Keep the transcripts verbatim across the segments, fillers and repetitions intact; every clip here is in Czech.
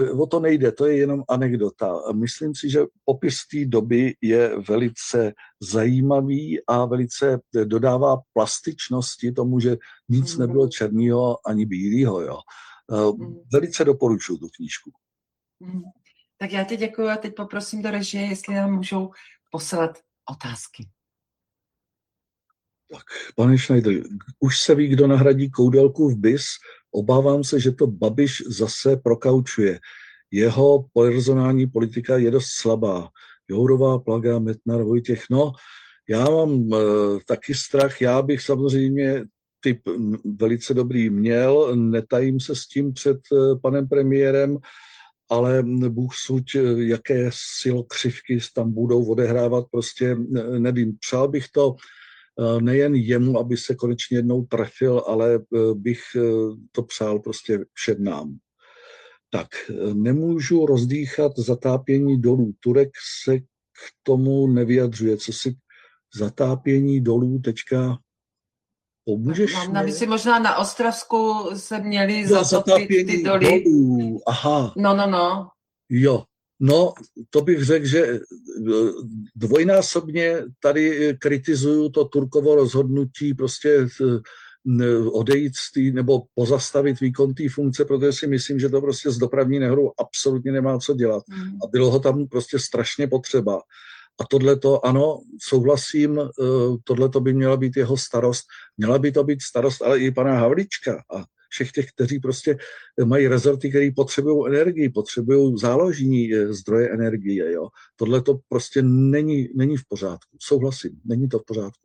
O to nejde, to je jenom anekdota. Myslím si, že popis té doby je velice zajímavý a velice dodává plastičnosti tomu, že nic nebylo černýho ani bílýho. Jo. Velice doporučuji tu knížku. Tak já ti děkuji a teď poprosím do režie, jestli nám můžou poslat otázky. Tak, pane Schneider, už se ví, kdo nahradí Koudelku v bé í es. Obávám se, že to Babiš zase prokaučuje. Jeho personální politika je dost slabá. Jourová, Plaga, Metnar, Vojtěch. No, já mám e, taky strach. Já bych samozřejmě typ velice dobrý měl. Netajím se s tím před e, panem premiérem, ale Bůh suď, jaké silokřivky tam budou odehrávat, prostě nevím. Přál bych to nejen jemu, aby se konečně jednou trefil, ale bych to přál prostě všem nám. Tak, nemůžu rozdýchat zatápění dolů. Turek se k tomu nevyjadřuje. Co si zatápění dolů teďka pomůžeš? Mám na mysli, možná na Ostravsku se měli no, zatopit ty doly. Dolů. Aha. No, no, no. Jo. No, to bych řekl, že dvojnásobně tady kritizuju to Turkovo rozhodnutí prostě odejít z tý, nebo pozastavit výkon té funkce, protože si myslím, že to prostě s dopravní nehodou absolutně nemá co dělat. Mm. A bylo ho tam prostě strašně potřeba. A tohleto, ano, souhlasím, tohleto by měla být jeho starost. Měla by to být starost, ale i pana Havlíčka a všech těch, kteří prostě mají rezorty, které potřebují energii, potřebují záložní zdroje energie. Jo. Tohle to prostě není, není v pořádku. Souhlasím, není to v pořádku.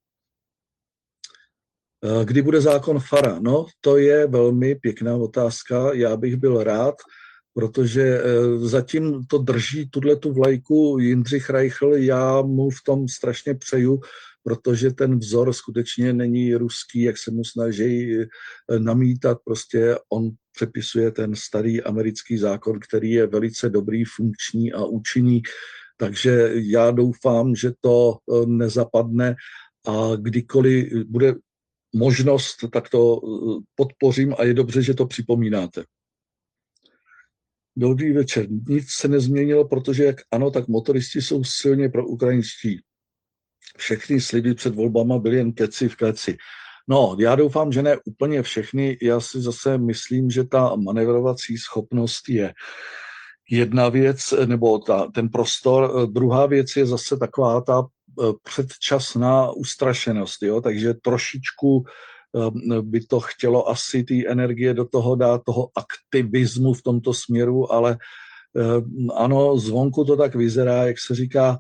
Kdy bude zákon Fara? No, to je velmi pěkná otázka. Já bych byl rád, protože zatím to drží tuhletu vlajku Jindřich Reichl. Já mu v tom strašně přeju, protože ten vzor skutečně není ruský, jak se mu snaží namítat. Prostě on přepisuje ten starý americký zákon, který je velice dobrý, funkční a účinný. Takže já doufám, že to nezapadne a kdykoliv bude možnost, tak to podpořím a je dobře, že to připomínáte. Dobrý večer. Nic se nezměnilo, protože jak ano, tak motoristi jsou silně proukrajinští. Všechny sliby před volbama byly jen keci v kleci. No, já doufám, že ne úplně všechny. Já si zase myslím, že ta manevrovací schopnost je jedna věc, nebo ta, ten prostor. Druhá věc je zase taková ta předčasná ustrašenost. Jo? Takže trošičku by to chtělo asi ty energie do toho dát, toho aktivismu v tomto směru, ale ano, zvonku to tak vyzerá, jak se říká.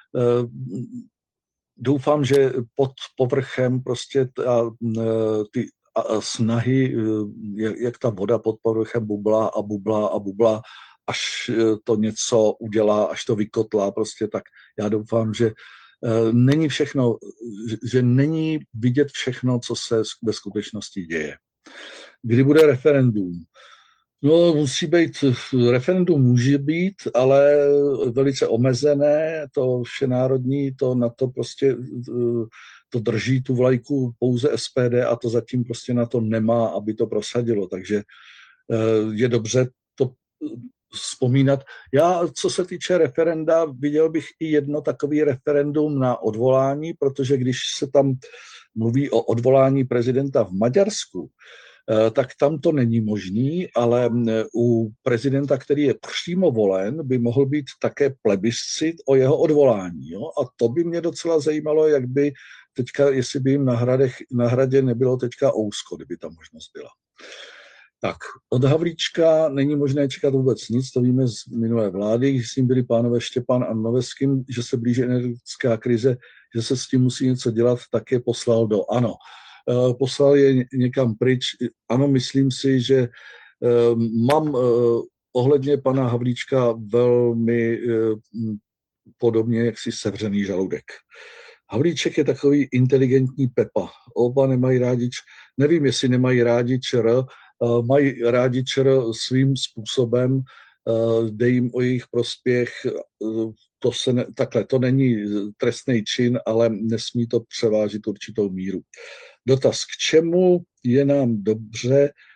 Doufám, že pod povrchem prostě ta, ty snahy, jak ta voda pod povrchem bublá a bublá a bublá, až to něco udělá, až to vykotlá prostě, tak já doufám, že není všechno, že není vidět všechno, co se ve skutečnosti děje. Kdy bude referendum? No, musí být, referendum může být, ale velice omezené, to všenárodní, to na to prostě, to drží tu vlajku pouze S P D a to zatím prostě na to nemá, aby to prosadilo, takže je dobře to vzpomínat. Já, co se týče referenda, viděl bych i jedno takový referendum na odvolání, protože když se tam mluví o odvolání prezidenta v Maďarsku, tak tam to není možný, ale u prezidenta, který je přímo volen, by mohl být také plebiscit o jeho odvolání. Jo? A to by mě docela zajímalo, jak by teďka, jestli by jim na, hradech, na hradě nebylo teďka ousko, kdyby ta možnost byla. Tak, od Havlíčka není možné čekat vůbec nic, to víme z minulé vlády, s tím byli pánové Štěpán a Noveským, že se blíží energetická krize, že se s tím musí něco dělat, tak je poslal do ANO. Poslal je někam pryč. Ano, myslím si, že mám ohledně pana Havlíčka velmi podobně jaksi sevřený žaludek. Havlíček je takový inteligentní Pepa. Oba nemají rádi, nevím, jestli nemají rádi ČR, mají rádi ČR svým způsobem, dej jim o jejich prospěch, to se ne, takhle, to není trestný čin, ale nesmí to převážit určitou míru. Dotaz, k čemu je nám dobře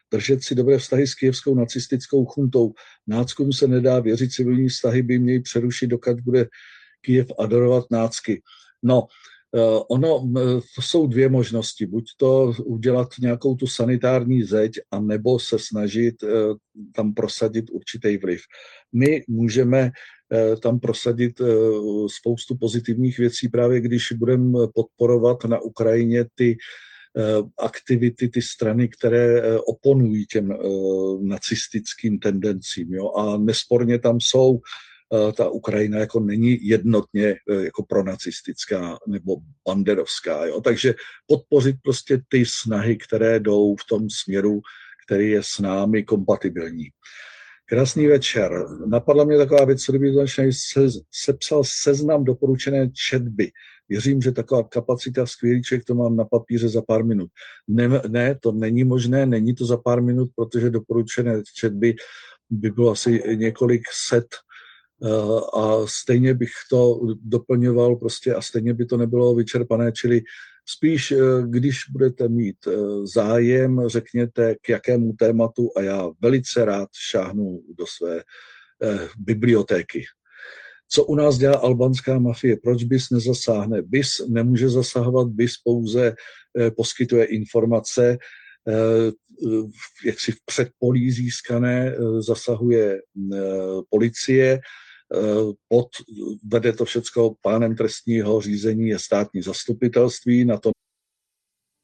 držet si dobré vztahy s kyjevskou nacistickou chuntou. Náckům se nedá věřit, civilní vztahy by měly přerušit, dokud bude Kyjev adorovat nácky. No, ono, to jsou dvě možnosti. Buď to udělat nějakou tu sanitární zeď, anebo se snažit tam prosadit určitý vliv. My můžeme tam prosadit spoustu pozitivních věcí, právě když budeme podporovat na Ukrajině ty aktivity, ty strany, které oponují těm nacistickým tendencím. Jo? A nesporně tam jsou, ta Ukrajina jako není jednotně jako pronacistická nebo banderovská. Jo? Takže podpořit prostě ty snahy, které jdou v tom směru, který je s námi kompatibilní. Krásný večer. Napadla mě taková věc, co kdyby se, sepsal seznam doporučené četby. Věřím, že taková kapacita, skvělý člověk, to mám na papíře za pár minut. Ne, ne, to není možné, není to za pár minut, protože doporučené četby by bylo asi několik set a stejně bych to doplňoval prostě a stejně by to nebylo vyčerpané, čili spíš, když budete mít zájem, řekněte, k jakému tématu a já velice rád šáhnu do své bibliotéky. Co u nás dělá albánská mafie? Proč B I S nezasáhne? B I S nemůže zasahovat, B I S pouze poskytuje informace, jak si v předpolí získané zasahuje policie, pod, vede to všecko pánem trestního řízení je státní zastupitelství, na to